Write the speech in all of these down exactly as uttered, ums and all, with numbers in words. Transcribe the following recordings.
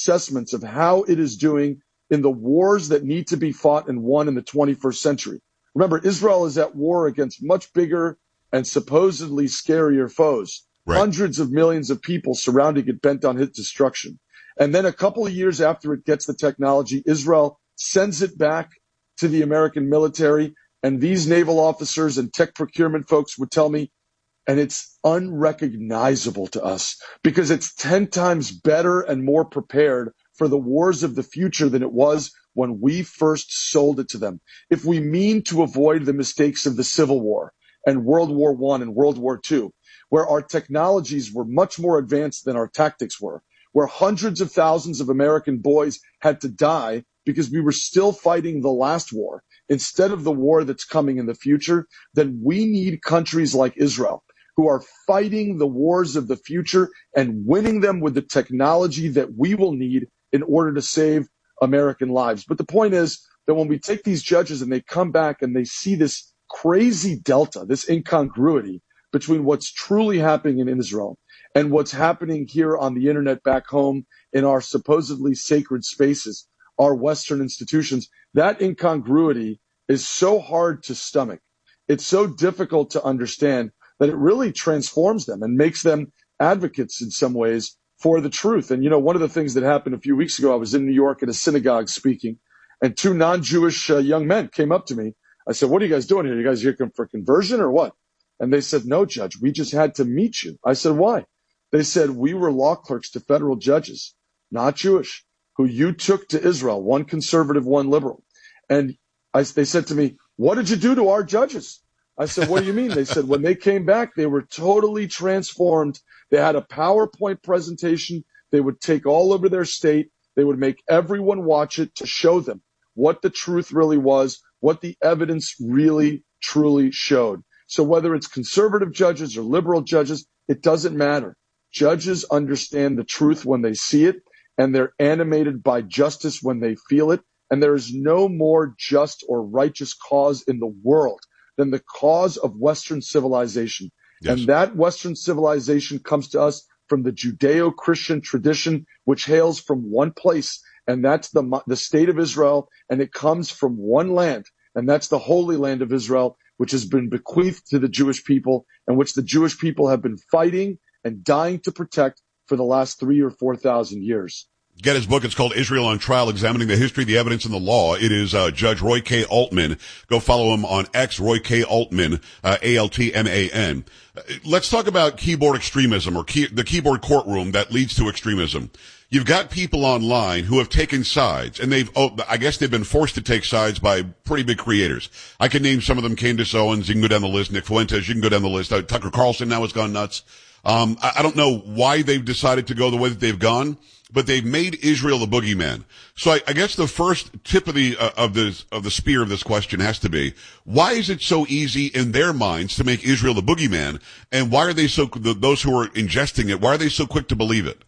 assessments of how it is doing in the wars that need to be fought and won in the twenty-first century. Remember, Israel is at war against much bigger and supposedly scarier foes. Right. Hundreds of millions of people surrounding it, bent on its destruction. And then a couple of years after it gets the technology, Israel sends it back to the American military. And these naval officers and tech procurement folks would tell me, and it's unrecognizable to us because it's ten times better and more prepared for the wars of the future than it was when we first sold it to them. If we mean to avoid the mistakes of the Civil War and World War One and World War Two, where our technologies were much more advanced than our tactics were, where hundreds of thousands of American boys had to die because we were still fighting the last war instead of the war that's coming in the future, then we need countries like Israel who are fighting the wars of the future and winning them with the technology that we will need in order to save American lives. But the point is that when we take these judges and they come back and they see this crazy delta, this incongruity between what's truly happening in Israel and what's happening here on the internet back home in our supposedly sacred spaces, our Western institutions, that incongruity is so hard to stomach. It's so difficult to understand that it really transforms them and makes them advocates in some ways for the truth. And, you know, one of the things that happened a few weeks ago, I was in New York at a synagogue speaking, and two non-Jewish uh, young men came up to me. I said, "What are you guys doing here? You guys here for conversion or what?" And they said, "No, Judge, we just had to meet you." I said, "Why?" They said, "We were law clerks to federal judges, not Jewish, who you took to Israel, one conservative, one liberal." And I, they said to me, "What did you do to our judges?" I said, "What do you mean?" They said, "When they came back, they were totally transformed. They had a PowerPoint presentation. They would take all over their state. They would make everyone watch it to show them what the truth really was, what the evidence really, truly showed." So whether it's conservative judges or liberal judges, it doesn't matter. Judges understand the truth when they see it, and they're animated by justice when they feel it. And there is no more just or righteous cause in the world than the cause of Western civilization. Yes. And that Western civilization comes to us from the Judeo-Christian tradition, which hails from one place, and that's the, the state of Israel, and it comes from one land, and that's the Holy Land of Israel, which has been bequeathed to the Jewish people, and which the Jewish people have been fighting and dying to protect for the last three or four thousand years. Get his book. It's called Israel on Trial, Examining the History, the Evidence, and the Law. It is uh, Judge Roy K. Altman. Go follow him on X, Roy K. Altman, uh, A L T M A N. Uh, let's talk about keyboard extremism, or key, the keyboard courtroom that leads to extremism. You've got people online who have taken sides, and they've, oh, I guess they've been forced to take sides by pretty big creators. I can name some of them: Candace Owens, you can go down the list; Nick Fuentes, you can go down the list; uh, Tucker Carlson now has gone nuts. Um, I, I don't know why they've decided to go the way that they've gone, but they've made Israel the boogeyman. So I, I guess the first tip of the uh, of the of the spear of this question has to be: why is it so easy in their minds to make Israel the boogeyman, and why are they so the, those who are ingesting it? Why are they so quick to believe it?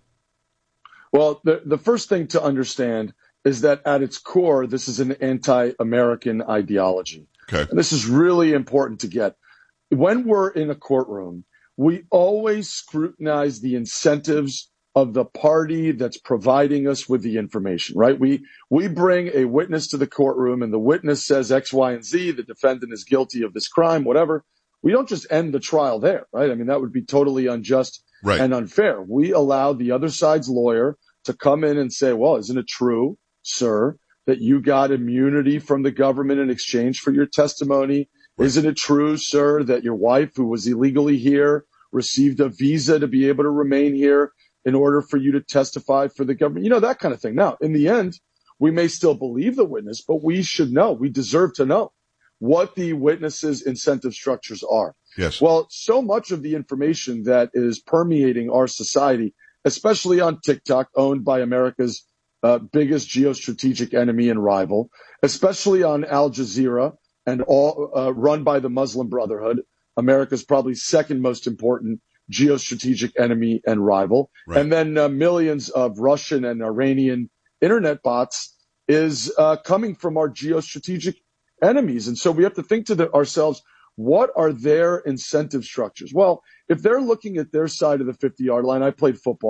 Well, the the first thing to understand is that at its core, this is an anti-American ideology. Okay. And this is really important to get. When we're in a courtroom, we always scrutinize the incentives of the party that's providing us with the information, right? We we bring a witness to the courtroom, and the witness says X, Y, and Z. The defendant is guilty of this crime, whatever. We don't just end the trial there, right? I mean, that would be totally unjust right. and unfair. We allow the other side's lawyer to come in and say, "Well, isn't it true, sir, that you got immunity from the government in exchange for your testimony? Right. Isn't it true, sir, that your wife, who was illegally here, received a visa to be able to remain here in order for you to testify for the government?" You know, that kind of thing. Now, in the end, we may still believe the witness, but we should know, we deserve to know what the witness's incentive structures are. Yes. Well, so much of the information that is permeating our society, especially on TikTok, owned by America's uh, biggest geostrategic enemy and rival, especially on Al Jazeera and all uh, run by the Muslim Brotherhood, America's probably second most important geostrategic enemy and rival. Right. And then uh, millions of Russian and Iranian internet bots is uh, coming from our geostrategic enemies. And so we have to think to the, ourselves, what are their incentive structures? Well, if they're looking at their side of the fifty-yard line, I played football,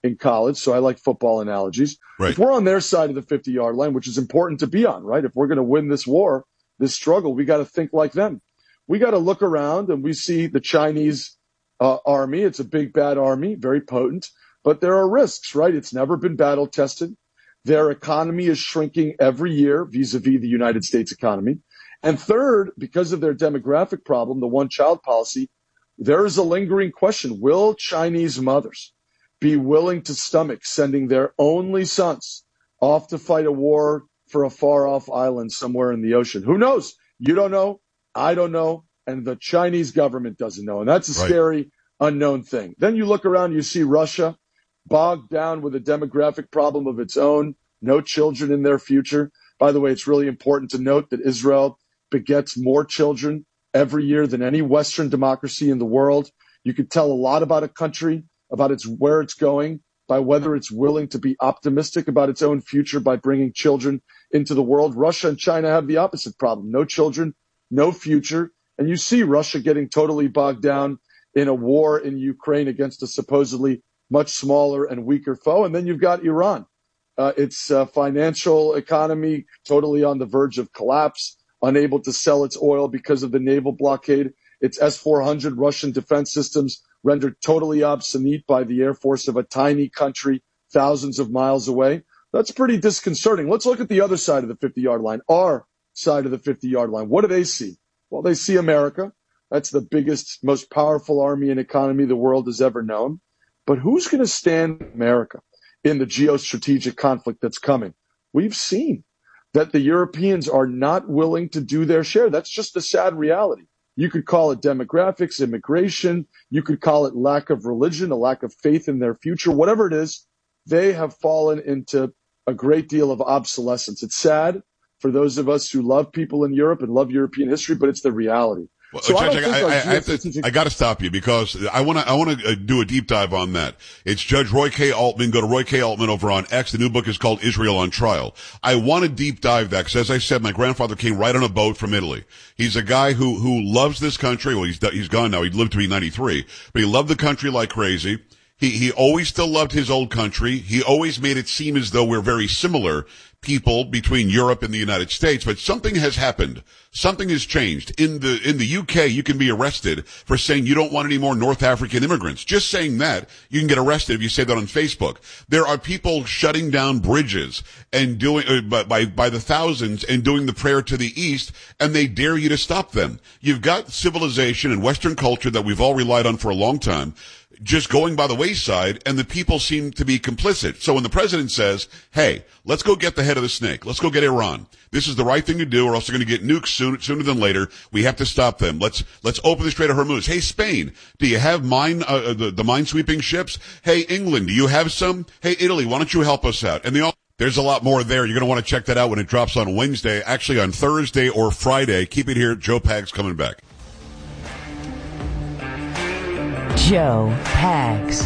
in college, so I like football analogies. Right. If we're on their side of the fifty-yard line, which is important to be on, right? If we're going to win this war, this struggle, we got to think like them. We got to look around and we see the Chinese uh, army. It's a big, bad army, very potent, but there are risks, right? It's never been battle tested. Their economy is shrinking every year vis-a-vis the United States economy. And third, because of their demographic problem, the one-child policy, there is a lingering question. Will Chinese mothers be willing to stomach sending their only sons off to fight a war for a far-off island somewhere in the ocean? Who knows? You don't know. I don't know. And the Chinese government doesn't know. And that's a right. scary, unknown thing. Then you look around, you see Russia bogged down with a demographic problem of its own, no children in their future. By the way, it's really important to note that Israel begets more children every year than any Western democracy in the world. You could tell a lot about a country, about its where it's going, by whether it's willing to be optimistic about its own future by bringing children into the world. Russia and China have the opposite problem. No children, no future. And you see Russia getting totally bogged down in a war in Ukraine against a supposedly much smaller and weaker foe. And then you've got Iran. Uh, its uh, financial economy totally on the verge of collapse, unable to sell its oil because of the naval blockade. Its S four hundred Russian defense systems rendered totally obsolete by the air force of a tiny country thousands of miles away. That's pretty disconcerting. Let's look at the other side of the fifty-yard line, our side of the fifty-yard line. What do they see? Well, they see America. That's the biggest, most powerful army and economy the world has ever known. But who's going to stand America in the geostrategic conflict that's coming? We've seen that the Europeans are not willing to do their share. That's just a sad reality. You could call it demographics, immigration. You could call it lack of religion, a lack of faith in their future. Whatever it is, they have fallen into a great deal of obsolescence. It's sad for those of us who love people in Europe and love European history, but it's the reality. Well, So I Judge, don't think I, our I, I have to, geostrategic- I got to stop you because I want to, I want to do a deep dive on that. It's Judge Roy K. Altman. Go to Roy K. Altman over on X. The new book is called Israel on Trial. I want to deep dive that because, as I said, my grandfather came right on a boat from Italy. He's a guy who, who loves this country. Well, he's, he's gone now. He lived to be ninety-three, but he loved the country like crazy. He, he always still loved his old country. He always made it seem as though we're very similar people between Europe and the United States, but something has happened. Something has changed. In the, in the U K, you can be arrested for saying you don't want any more North African immigrants. Just saying that, you can get arrested if you say that on Facebook. There are people shutting down bridges and doing, uh, by, by, by the thousands and doing the prayer to the east, and they dare you to stop them. You've got civilization and Western culture that we've all relied on for a long time just going by the wayside, and the people seem to be complicit. So when the president says, hey, let's go get the head of the snake, let's go get Iran, this is the right thing to do, or else they're going to get nukes soon, sooner than later. We have to stop them. Let's let's open the Strait of Hormuz. Hey, Spain, do you have mine uh, the, the mine-sweeping ships? Hey, England, do you have some? Hey, Italy, why don't you help us out? And they all There's a lot more there. You're going to want to check that out when it drops on Wednesday, actually on Thursday or Friday. Keep it here. Joe Pags coming back. Joe Pags.